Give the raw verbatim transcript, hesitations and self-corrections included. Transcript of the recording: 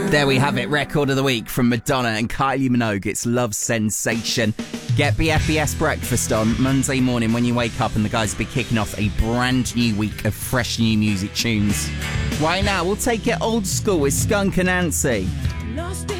There we have it, record of the week from Madonna and Kylie Minogue. It's Love Sensation. Get B F B S breakfast on Monday morning when you wake up and the guys will be kicking off a brand new week of fresh new music tunes. Right now, we'll take it old school with Skunk Anansie.